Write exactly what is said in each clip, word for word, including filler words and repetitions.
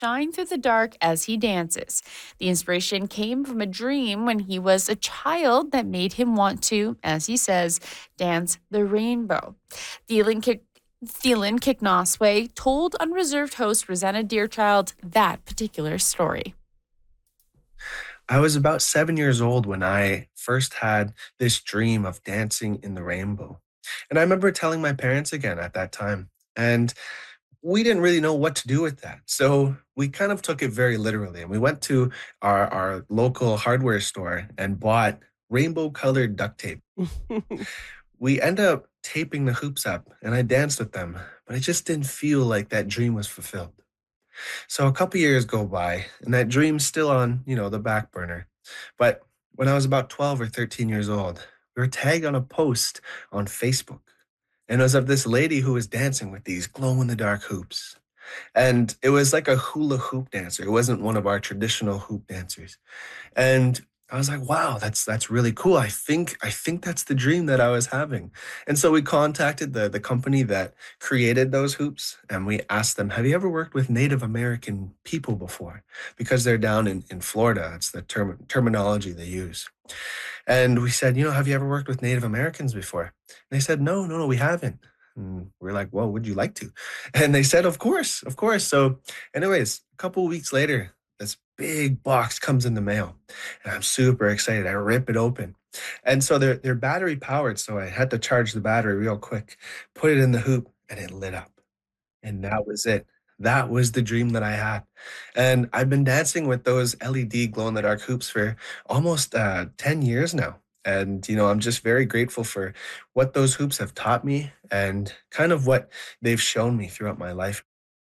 shine through the dark as he dances. The inspiration came from a dream when he was a child that made him want to, as he says, dance the rainbow. Thielen Kik- Thielen Kiknosway told Unreserved host Rosanna Deerchild that particular story. I was about seven years old when I first had this dream of dancing in the rainbow. And I remember telling my parents again at that time. And we didn't really know what to do with that. So we kind of took it very literally. And we went to our, our local hardware store and bought rainbow colored duct tape. We ended up taping the hoops up and I danced with them, but it just didn't feel like that dream was fulfilled. So a couple years go by, and that dream's still on, you know, the back burner. But when I was about twelve or thirteen years old, we were tagged on a post on Facebook. And it was of this lady who was dancing with these glow in the dark hoops. And it was like a hula hoop dancer. It wasn't one of our traditional hoop dancers. And I was like, wow, that's that's really cool. I think I think that's the dream that I was having. And so we contacted the the company that created those hoops and we asked them, have you ever worked with Native American people before? Because they're down in, in Florida. That's the term, terminology they use. And we said, you know, have you ever worked with Native Americans before? And they said, no, no, no, we haven't. And we're like, well, would you like to? And they said, of course, of course. So anyways, a couple of weeks later, this big box comes in the mail and I'm super excited. I rip it open. And so they're, they're battery powered. So I had to charge the battery real quick, put it in the hoop and it lit up. And that was it. That was the dream that I had. And I've been dancing with those L E D glow in the dark hoops for almost uh, ten years now. And, you know, I'm just very grateful for what those hoops have taught me and kind of what they've shown me throughout my life.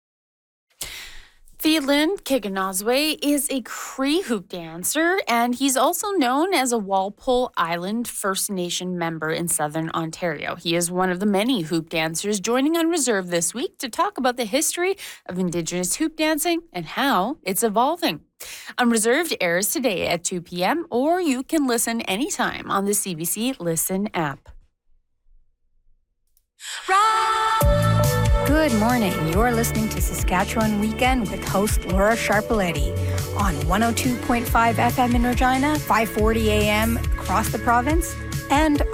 Thielen Kiknosway is a Cree hoop dancer, and he's also known as a Walpole Island First Nation member in Southern Ontario. He is one of the many hoop dancers joining Unreserved this week to talk about the history of Indigenous hoop dancing and how it's evolving. Unreserved airs today at two p.m., or you can listen anytime on the C B C Listen app. Good morning. You're listening to Saskatchewan Weekend with host Laura Sharpaletti on one oh two point five F M in Regina, five forty a m across the province, and